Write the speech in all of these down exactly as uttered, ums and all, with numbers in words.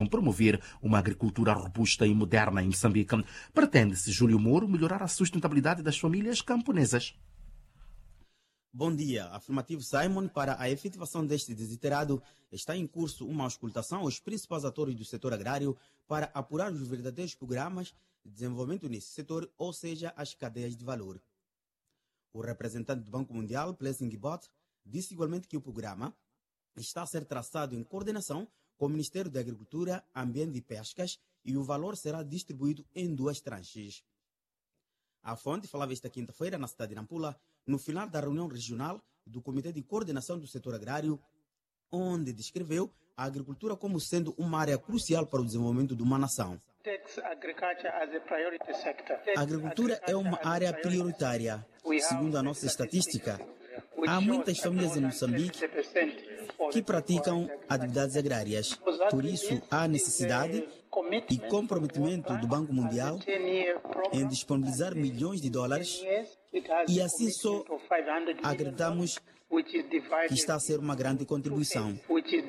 promover uma agricultura robusta e moderna em Moçambique. Pretende-se, Júlio Moro, melhorar a sustentabilidade das famílias camponesas. Bom dia. Afirmativo Simon. Para a efetivação deste desiderado, está em curso uma auscultação aos principais atores do setor agrário para apurar os verdadeiros programas de desenvolvimento nesse setor, ou seja, as cadeias de valor. O representante do Banco Mundial, Blessing Bott, disse igualmente que o programa está a ser traçado em coordenação com o Ministério da Agricultura, Ambiente e Pescas e o valor será distribuído em duas tranches. A fonte falava esta quinta-feira na cidade de Nampula, no final da reunião regional do Comitê de Coordenação do Setor Agrário, onde descreveu a agricultura como sendo uma área crucial para o desenvolvimento de uma nação. A agricultura é uma área prioritária. Segundo a nossa estatística, há muitas famílias em Moçambique que praticam atividades agrárias. Por isso, há necessidade e comprometimento do Banco Mundial em disponibilizar milhões de dólares e assim só acreditamos que está a ser uma grande contribuição.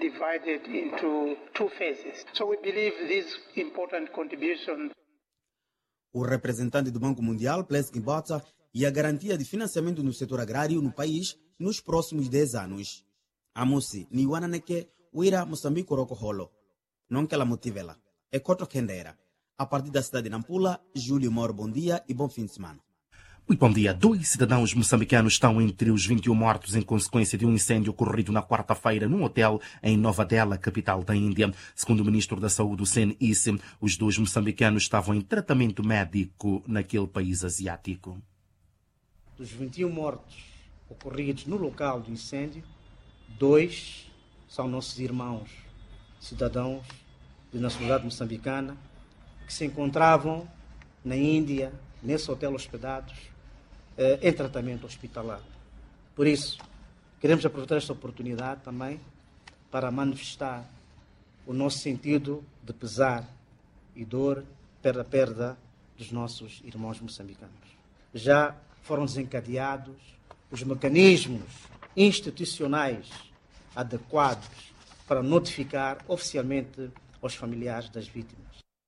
O representante do Banco Mundial, Blessing Bota, e a garantia de financiamento no setor agrário no país nos próximos dez anos. Amusi, Niwananeke, Uira, Moçambique, Rocoholo. Não que ela motive ela. É contra quem dera. A partir da cidade de Nampula, Júlio Moro, bom dia e bom fim de semana. Muito bom dia. Dois cidadãos moçambicanos estão entre os vinte e um mortos em consequência de um incêndio ocorrido na quarta-feira num hotel em Nova Delhi, capital da Índia. Segundo o ministro da Saúde, Hussein Isse, os dois moçambicanos estavam em tratamento médico naquele país asiático. Dos vinte e um mortos ocorridos no local do incêndio, dois são nossos irmãos, cidadãos de nacionalidade moçambicana, que se encontravam na Índia, nesse hotel hospedados, eh, em tratamento hospitalar. Por isso, queremos aproveitar esta oportunidade também para manifestar o nosso sentido de pesar e dor pela perda dos nossos irmãos moçambicanos. Já foram desencadeados os mecanismos institucionais adequados para notificar oficialmente aos familiares das vítimas.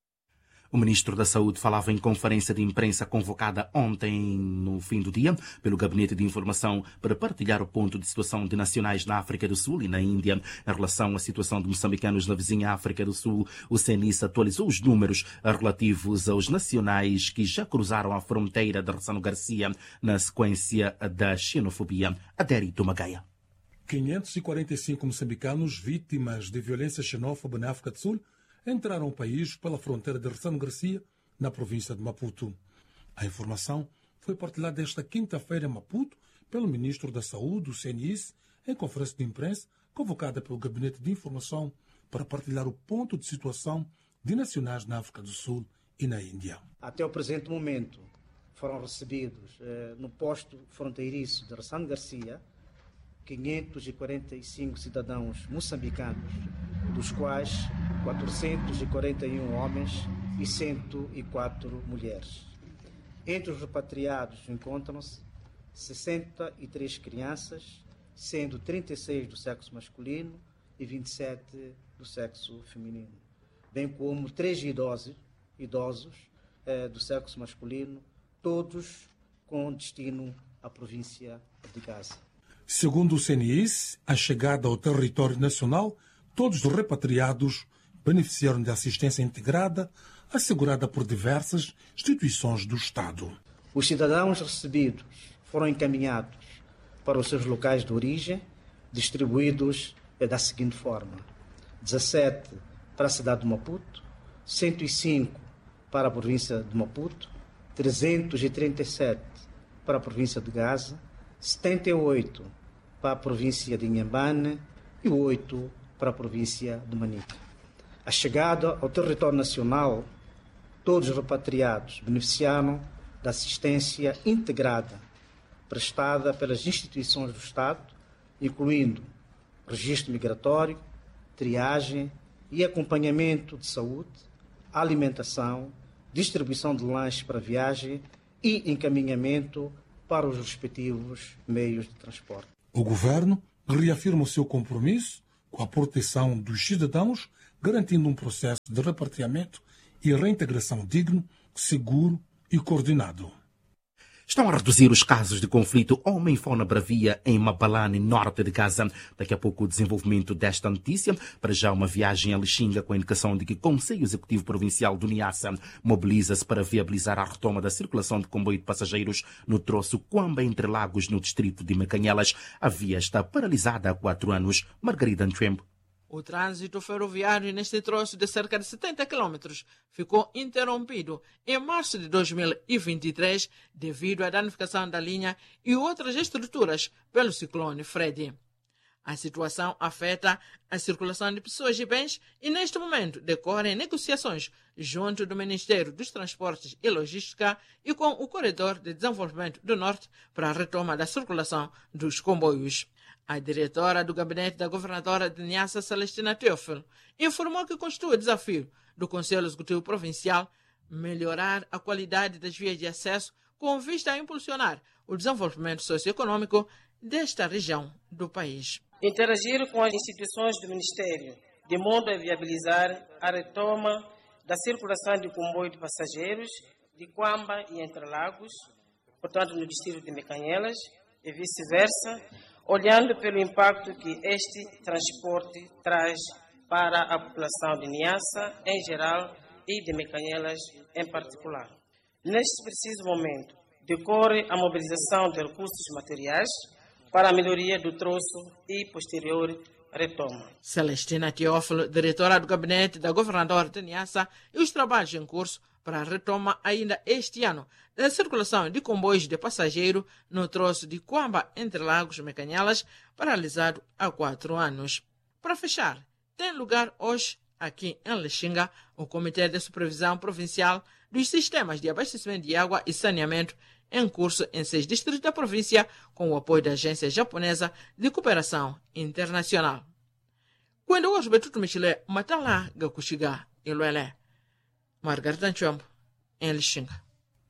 O ministro da Saúde falava em conferência de imprensa convocada ontem, no fim do dia, pelo Gabinete de Informação para partilhar o ponto de situação de nacionais na África do Sul e na Índia. Em relação à situação de moçambicanos na vizinha África do Sul, o C N I S atualizou os números relativos aos nacionais que já cruzaram a fronteira de Ressano Garcia na sequência da xenofobia. Adérito Magaia. quinhentos e quarenta e cinco moçambicanos vítimas de violência xenófoba na África do Sul entraram ao país pela fronteira de Ressano Garcia, na província de Maputo. A informação foi partilhada esta quinta-feira em Maputo pelo ministro da Saúde, do C N I S, em conferência de imprensa convocada pelo Gabinete de Informação para partilhar o ponto de situação de nacionais na África do Sul e na Índia. Até o presente momento foram recebidos eh, no posto fronteiriço de Ressano Garcia quinhentos e quarenta e cinco cidadãos moçambicanos, dos quais quatrocentos e quarenta e um homens e cento e quatro mulheres. Entre os repatriados encontram-se sessenta e três crianças, sendo trinta e seis do sexo masculino e vinte e sete do sexo feminino, bem como três idosos, idosos eh, do sexo masculino, todos com destino à província de Gaza. Segundo o C N I S, a chegada ao território nacional, todos os repatriados beneficiaram de assistência integrada assegurada por diversas instituições do Estado. Os cidadãos recebidos foram encaminhados para os seus locais de origem, distribuídos da seguinte forma: dezassete para a cidade de Maputo, cento e cinco para a província de Maputo, trezentos e trinta e sete para a província de Gaza, setenta e oito para a província de Inhambane e oito para a província de Manica. A chegada ao território nacional, todos os repatriados beneficiaram da assistência integrada prestada pelas instituições do Estado, incluindo registro migratório, triagem e acompanhamento de saúde, alimentação, distribuição de lanches para viagem e encaminhamento para os respectivos meios de transporte. O governo reafirma o seu compromisso com a proteção dos cidadãos garantindo um processo de repatriamento e reintegração digno, seguro e coordenado. Estão a reduzir os casos de conflito homem-fauna-bravia em Mabalane, norte de Gaza. Daqui a pouco o desenvolvimento desta notícia. Para já uma viagem a Lixinga com a indicação de que o Conselho Executivo Provincial do Niassa mobiliza-se para viabilizar a retoma da circulação de comboio de passageiros no troço Quamba entre Lagos, no distrito de Mecanhelas. A via está paralisada há quatro anos. Margarida Antwembo. O trânsito ferroviário neste troço de cerca de setenta quilômetros ficou interrompido em março de dois mil e vinte e três devido à danificação da linha e outras estruturas pelo ciclone Freddy. A situação afeta a circulação de pessoas e bens e, neste momento, decorrem negociações junto do Ministério dos Transportes e Logística e com o Corredor de Desenvolvimento do Norte para a retoma da circulação dos comboios. A diretora do gabinete da governadora de Niassa, Celestina Teófilo, informou que constitui o desafio do Conselho Executivo Provincial melhorar a qualidade das vias de acesso com vista a impulsionar o desenvolvimento socioeconômico desta região do país. Interagir com as instituições do Ministério, de modo a viabilizar a retoma da circulação de comboio de passageiros de Quamba e Entre Lagos, portanto no distrito de Mecanhelas, e vice-versa, olhando pelo impacto que este transporte traz para a população de Niassa em geral e de Mecanhelas em particular. Neste preciso momento, decorre a mobilização de recursos materiais para a melhoria do troço e posterior retoma. Celestina Teófilo, diretora do gabinete da governadora de Niassa, e os trabalhos em curso para a retoma ainda este ano da circulação de comboios de passageiro no troço de Quamba entre Lagos e Mecanhelas, paralisado há quatro anos. Para fechar, tem lugar hoje, aqui em Lixinga, o Comitê de Supervisão Provincial dos Sistemas de Abastecimento de Água e Saneamento, em curso em seis distritos da província, com o apoio da Agência Japonesa de Cooperação Internacional. Quando hoje Betuto Michele Matala Gakushiga e Luelé. Margarida Antwembo, em Lixinga.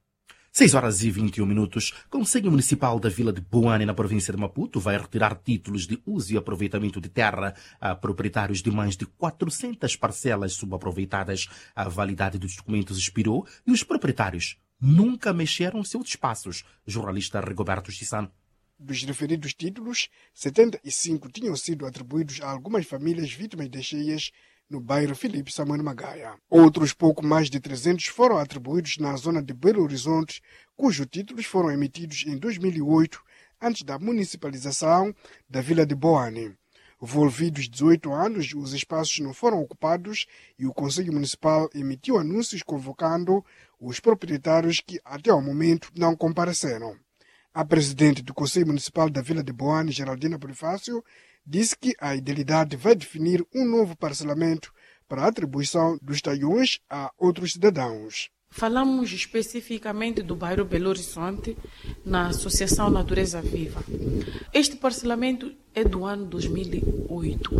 seis horas e vinte e um minutos. Conselho Municipal da Vila de Boane, na província de Maputo, vai retirar títulos de uso e aproveitamento de terra a proprietários de mais de quatrocentas parcelas subaproveitadas. A validade dos documentos expirou e os proprietários nunca mexeram seus espaços. Jornalista Rigoberto Chissano. Dos referidos títulos, setenta e cinco tinham sido atribuídos a algumas famílias vítimas de cheias no bairro Filipe Samuel Magaia. Outros pouco mais de trezentos foram atribuídos na zona de Belo Horizonte, cujos títulos foram emitidos em dois mil e oito, antes da municipalização da Vila de Boane. Envolvidos dezoito anos, os espaços não foram ocupados e o Conselho Municipal emitiu anúncios convocando os proprietários que, até ao momento, não compareceram. A presidente do Conselho Municipal da Vila de Boane, Geraldina Bonifácio, disse que a Idealidade vai definir um novo parcelamento para a atribuição dos talhões a outros cidadãos. Falamos especificamente do bairro Belo Horizonte, na Associação Natureza Viva. Este parcelamento é do ano dois mil e oito.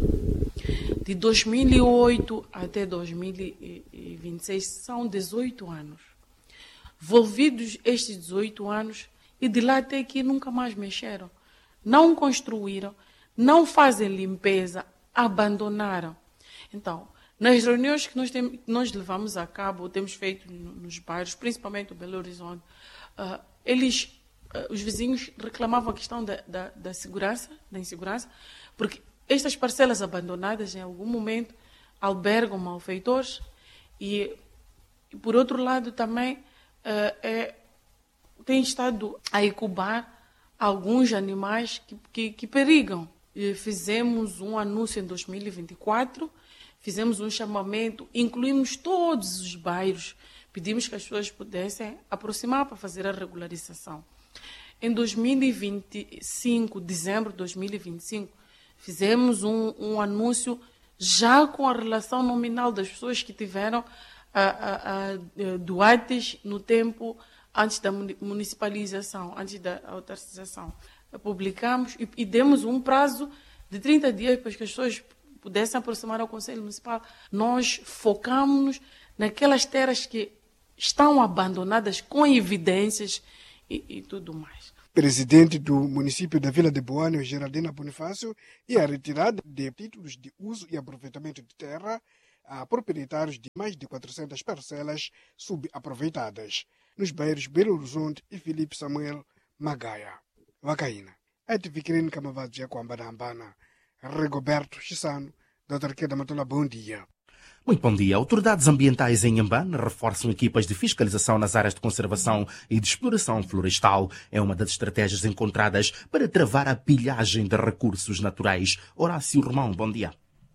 De dois mil e oito até dois mil e vinte e seis são dezoito anos. Envolvidos estes dezoito anos, e de lá até aqui nunca mais mexeram. Não construíram, não fazem limpeza, abandonaram. Então, nas reuniões que nós, tem, nós levamos a cabo, temos feito nos bairros, principalmente o Belo Horizonte, uh, eles, uh, os vizinhos reclamavam a questão da, da, da segurança, da insegurança, porque estas parcelas abandonadas, em algum momento, albergam malfeitores e, e por outro lado, também uh, é, tem estado a incubar alguns animais que, que, que perigam. E fizemos um anúncio em dois mil e vinte e quatro, fizemos um chamamento, incluímos todos os bairros, pedimos que as pessoas pudessem aproximar para fazer a regularização. Em dois mil e vinte e cinco, dezembro de dois mil e vinte e cinco, fizemos um, um anúncio já com a relação nominal das pessoas que tiveram a, a, a, doates no tempo antes da municipalização, antes da autarquização. Publicamos e, e demos um prazo de trinta dias para que as pessoas pudessem aproximar ao Conselho Municipal. Nós focamos naquelas terras que estão abandonadas com evidências e, e tudo mais. Presidente do município da Vila de Boane, Geraldina Bonifácio, e a retirada de títulos de uso e aproveitamento de terra a proprietários de mais de quatrocentas parcelas subaproveitadas nos bairros Belo Horizonte e Filipe Samuel Magaia. Vacaína. Ativikirini Kamavadzia Kwambadambana. Rigoberto Chissano, doutor Queda Matola, bom dia. Muito bom dia. Autoridades ambientais em Inhambane reforçam equipas de fiscalização nas áreas de conservação e de exploração florestal. É uma das estratégias encontradas para travar a pilhagem de recursos naturais. Horácio Romão, bom dia.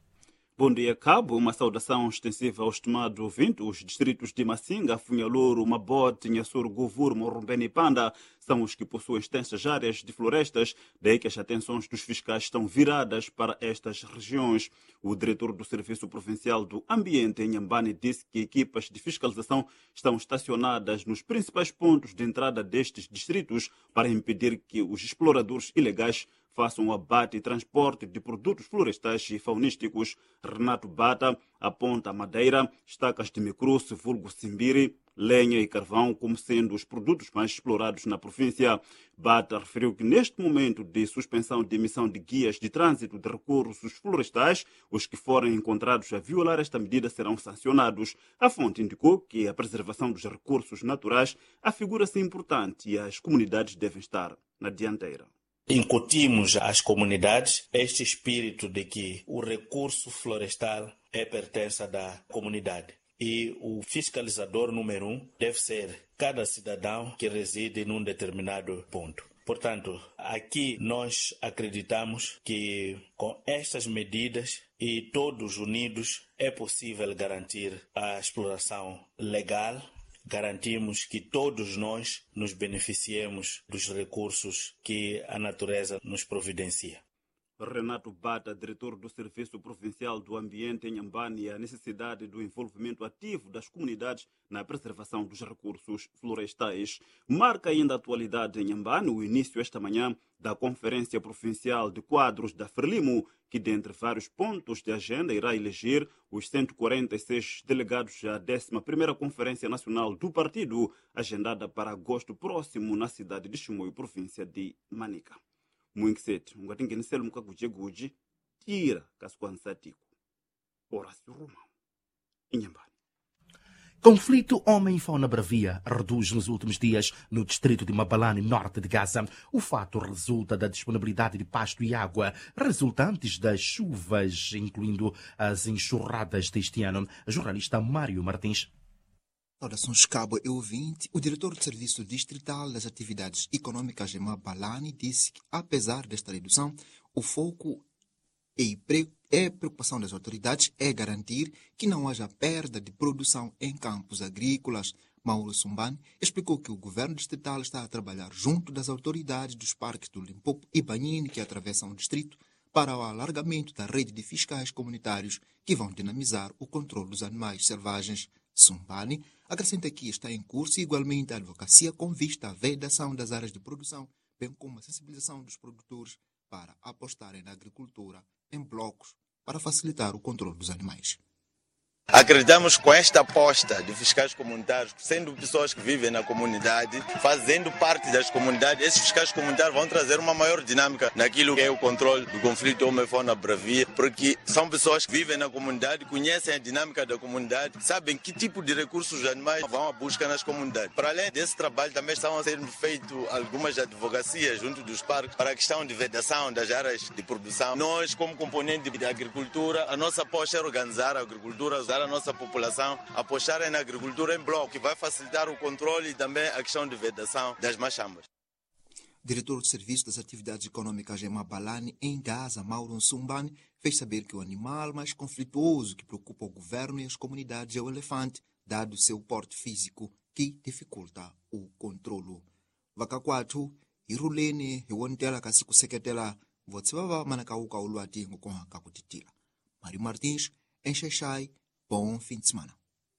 Bom dia, Cabo. Uma saudação extensiva aos estimados ouvintes. Os distritos de Massinga, Funhaloro, Mabote, Nhassoro, Govur, Morrombene e Panda são os que possuem extensas áreas de florestas, daí que as atenções dos fiscais estão viradas para estas regiões. O diretor do Serviço Provincial do Ambiente em Inhambane disse que equipas de fiscalização estão estacionadas nos principais pontos de entrada destes distritos para impedir que os exploradores ilegais façam o abate e transporte de produtos florestais e faunísticos. Renato Bata aponta a madeira, estacas de micruce, vulgo simbiri, lenha e carvão como sendo os produtos mais explorados na província. Bata referiu que neste momento de suspensão de emissão de guias de trânsito de recursos florestais, os que forem encontrados a violar esta medida serão sancionados. A fonte indicou que a preservação dos recursos naturais afigura-se importante e as comunidades devem estar na dianteira. Incutimos às comunidades este espírito de que o recurso florestal é pertença da comunidade. E o fiscalizador número um deve ser cada cidadão que reside num determinado ponto. Portanto, aqui nós acreditamos que com estas medidas e todos unidos é possível garantir a exploração legal. Garantimos que todos nós nos beneficiemos dos recursos que a natureza nos providencia. Renato Bata, diretor do Serviço Provincial do Ambiente em Inhambane, e a necessidade do envolvimento ativo das comunidades na preservação dos recursos florestais. Marca ainda a atualidade em Inhambane o início esta manhã da Conferência Provincial de Quadros da Frelimo, que dentre vários pontos de agenda irá eleger os cento e quarenta e seis delegados à décima primeira Conferência Nacional do Partido, agendada para agosto próximo na cidade de Chimoio, província de Manica. Muinksete, um gatinho que um caguji guji, tira casquansatico. Horácio Romão, Inhambane. Conflito homem-fauna bravia reduz nos últimos dias no distrito de Mabalane, norte de Gaza. O fato resulta da disponibilidade de pasto e água resultantes das chuvas, incluindo as enxurradas deste ano. A jornalista Mário Martins. Saudações, Cabo e ouvinte. O diretor do Serviço Distrital das Atividades Econômicas de Mabalane disse que, apesar desta redução, o foco e a preocupação das autoridades é garantir que não haja perda de produção em campos agrícolas. Mauro Sumbane explicou que o governo distrital está a trabalhar junto das autoridades dos parques do Limpopo e Banhine, que atravessam o distrito, para o alargamento da rede de fiscais comunitários que vão dinamizar o controle dos animais selvagens. Sumbane acrescenta que está em curso igualmente a advocacia com vista à vedação das áreas de produção, bem como a sensibilização dos produtores para apostarem na agricultura em blocos para facilitar o controle dos animais. Acreditamos com esta aposta de fiscais comunitários, sendo pessoas que vivem na comunidade, fazendo parte das comunidades, esses fiscais comunitários vão trazer uma maior dinâmica naquilo que é o controle do conflito homem-fauna bravia, porque são pessoas que vivem na comunidade, conhecem a dinâmica da comunidade, sabem que tipo de recursos os animais vão à busca nas comunidades. Para além desse trabalho, também estão a ser feitas algumas advocacias junto dos parques para a questão de vedação das áreas de produção. Nós, como componente da agricultura, a nossa aposta é organizar a agricultura, a nossa população apostarem na agricultura em bloco, que vai facilitar o controle e também a questão de vedação das machambas. Diretor do Serviço das Atividades Econômicas em Mabalane, em Gaza, Mauro Sumbane, fez saber que o animal mais conflituoso que preocupa o governo e as comunidades é o elefante, dado seu porte físico que dificulta o controlo. Vakakwatu, irulene, iwontela kasikuseketela, votsibaba manakauka uluati ngokonga kakutitila. Mário Martins, em Xaixai. Bom fim de semana.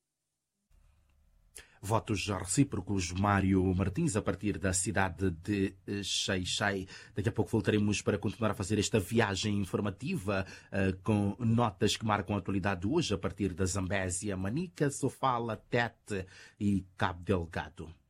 Votos recíprocos, Mário Martins, a partir da cidade de Xaixai. Daqui a pouco voltaremos para continuar a fazer esta viagem informativa uh, com notas que marcam a atualidade de hoje a partir da Zambésia, Manica, Sofala, Tete e Cabo Delgado.